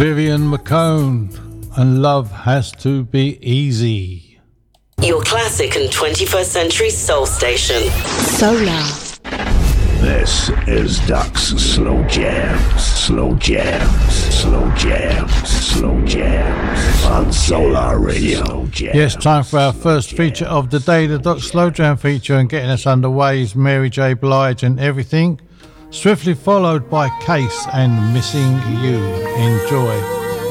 Vivian McCone and Love Has to Be Easy. Your classic and 21st century soul station. Solar. This is Duck's Slow Jams. Slow Jams. Slow Jams. Slow Jams. On Solar Radio. Yes, time for our first feature of the day, the Duck Slow Jam feature, and getting us underway is Mary J. Blige and Everything, swiftly followed by Case and Missing You. Enjoy.